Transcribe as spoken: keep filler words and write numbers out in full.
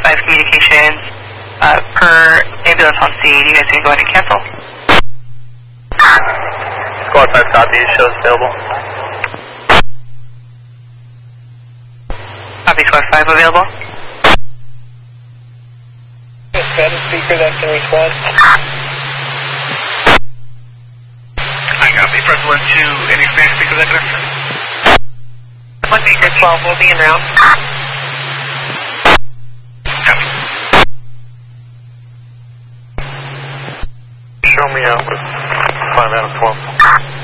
five communications uh, per ambulance on scene. You guys can go ahead and cancel. Squad five copy, shows available. Copy, Squad five available. Yes, got a speaker that can respond. I copy, press one two, any spare speaker that can respond? one speaker twelve will be in route. Copy. Show me out with five out of twelve.